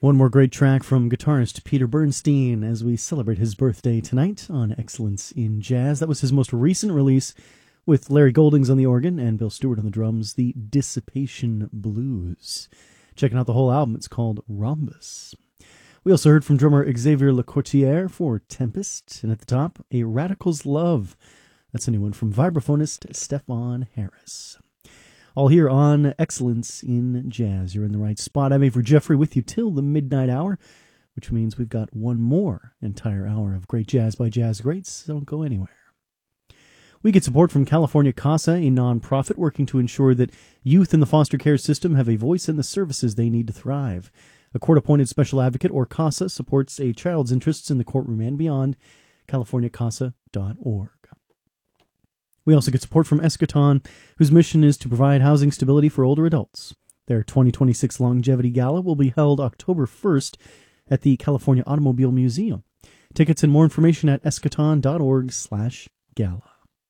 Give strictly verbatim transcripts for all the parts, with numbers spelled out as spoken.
One more great track from guitarist Peter Bernstein as we celebrate his birthday tonight on Excellence in Jazz. That was his most recent release with Larry Goldings on the organ and Bill Stewart on the drums, the Dissipation Blues. Checking out the whole album, it's called Rhombus. We also heard from drummer Xavier Lecourtier for Tempest, and at the top, A Radical's Love. That's a new one from vibraphonist Stefan Harris. All here on Excellence in Jazz. You're in the right spot. I'm Avery Jeffrey with you till the midnight hour, which means we've got one more entire hour of great jazz by jazz greats, so don't go anywhere. We get support from California CASA, a nonprofit working to ensure that youth in the foster care system have a voice in the services they need to thrive. A court-appointed special advocate, or CASA, supports a child's interests in the courtroom and beyond. california casa dot org. We also get support from Eschaton, whose mission is to provide housing stability for older adults. Their twenty twenty-six Longevity Gala will be held October first at the California Automobile Museum. Tickets and more information at eschaton dot org slash gala.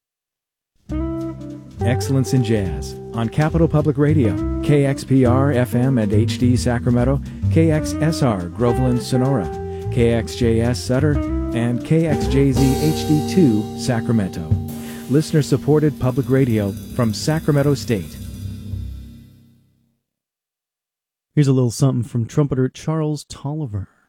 Excellence in Jazz on Capital Public Radio, K X P R F M and H D Sacramento, K X S R Groveland Sonora, K X J S Sutter, and K X J Z H D two Sacramento. Listener-supported public radio from Sacramento State. Here's a little something from trumpeter Charles Tolliver.